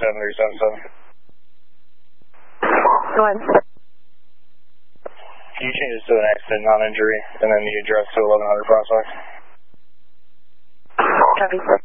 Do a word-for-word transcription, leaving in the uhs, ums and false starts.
seven three seven seven. Go ahead. Can you change this to an accident, non-injury, and then the address to eleven hundred Prospect? Copy.